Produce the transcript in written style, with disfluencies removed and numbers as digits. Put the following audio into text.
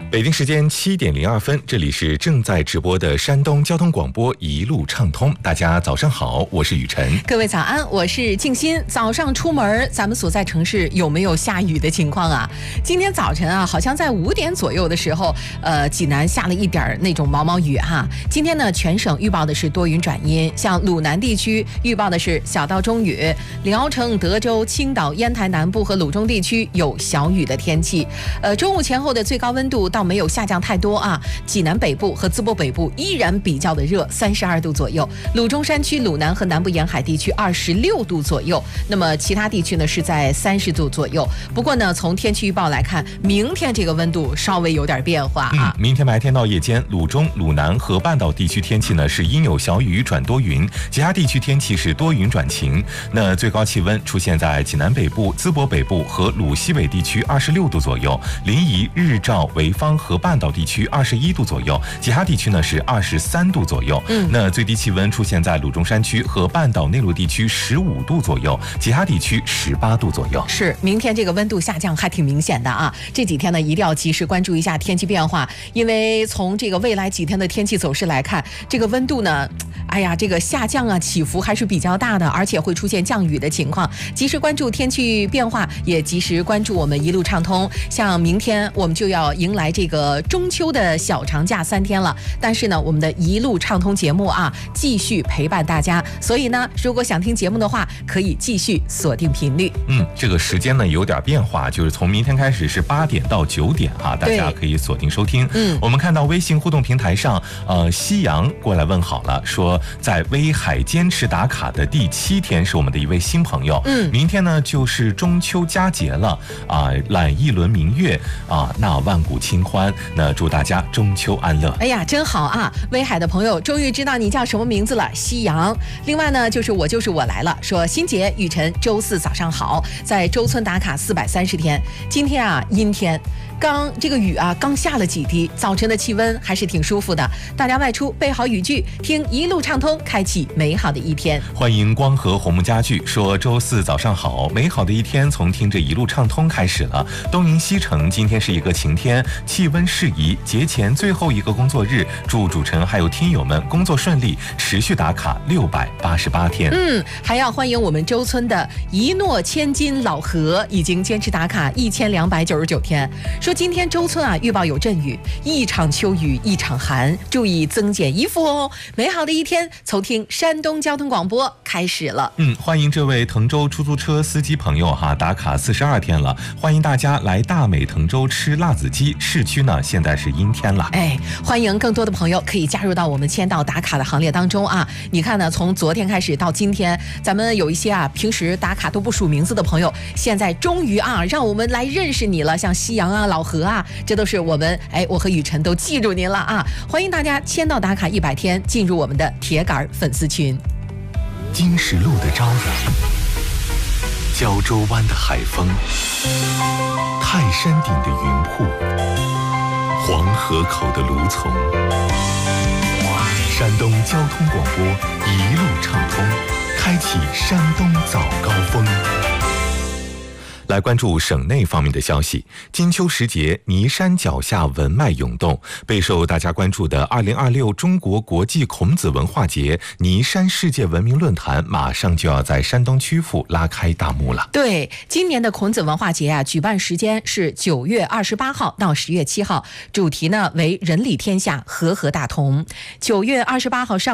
北京时间7点02分，这里是正在直播的山东交通广播一路畅通。大家早上好，我是雨晨。 各位早安，我是静心。早上出门，咱们所在城市有没有下雨的情况啊？今天早晨啊，好像在5点左右的时候，济南下了一点那种毛毛雨哈。今天呢，全省预报的是多云转阴，像鲁南地区预报的是小到中雨，聊城、德州、青岛、烟台南部和鲁中地区有小雨的天气。中午前后的最高温度倒没有下降太多啊，济南北部和淄博北部依然比较的热，32度左右。鲁中山区、鲁南和南部沿海地区26度左右，那么其他地区呢是在30度左右。不过呢，从天气预报来看，明天这个温度稍微有点变化啊。 明天白天到夜间，鲁中、鲁南和半岛地区天气呢是阴有小雨转多云，其他地区天气是多云转晴。那最高气温出现在济南北部、淄博北部和鲁西北地区26度左右，临沂、日照、潍坊和半岛地区21度左右，其他地区呢是23度左右。那最低气温出现在鲁中山区和半岛内陆地区15度左右，其他地区18度左右。 是，明天这个温度下降还挺明显的啊。这几天呢，一定要及时关注一下天气变化，因为从这个未来几天的天气走势来看，这个温度呢，这个下降啊，起伏还是比较大的，而且会出现降雨的情况。及时关注天气变化，也及时关注我们一路畅通。像明天我们就要迎来这个中秋的小长假3天了，但是呢，我们的一路畅通节目啊，继续陪伴大家。所以呢，如果想听节目的话，可以继续锁定频率。 这个时间呢有点变化，就是从明天开始是8点到9点哈，大家可以锁定收听。我们看到微信互动平台上，夕阳过来问好了，说在威海坚持打卡的第7天是我们的一位新朋友。明天呢就是中秋佳节了啊，揽一轮明月啊，纳万古清欢。那祝大家中秋安乐。 哎呀，真好啊！威海的朋友终于知道你叫什么名字了，夕阳。另外呢，就是我来了，说新杰、雨晨，周4早上好，在周村打卡430天。今天啊，阴天。这个雨啊，刚下了几滴，早晨的气温还是挺舒服的。大家外出备好雨具，听一路畅通，开启美好的一天。 欢迎光和红木家具说周4早上好，美好的一天从听着一路畅通开始了。东营西城今天是一个晴天，气温适宜，节前最后一个工作日，祝主持人还有听友们工作顺利，持续打卡688天。 还要欢迎我们周村的一诺千金老何，已经坚持打卡1299天。说今天周村啊预报有阵雨，一场秋雨一场寒，注意增减衣服哦。美好的一天从听山东交通广播开始了。 欢迎这位滕州出租车司机朋友哈，打卡42天了，欢迎大家来大美滕州吃辣子鸡。市区呢现在是阴天了。 欢迎更多的朋友可以加入到我们签到打卡的行列当中啊。你看呢，从昨天开始到今天，咱们有一些啊平时打卡都不署名字的朋友，现在终于啊让我们来认识你了，像夕阳啊、老何啊，这都是我们我和雨晨都记住您了啊！欢迎大家签到打卡100天，进入我们的铁杆粉丝群。 金石路的朝阳，胶州湾的海风，泰山顶的云瀑，黄河口的芦丛，山东交通广播一路畅通，开启山东早高峰。来关注省内方面的消息。金秋时节，尼山脚下文脉涌动，备受大家关注的2026中国国际孔子文化节尼山世界文明论坛马上就要在山东曲阜拉开大幕了。 对，今年的孔子文化节啊，举办时间是9月28号到10月7号，主题呢为人理天下，和合大同。9月28号上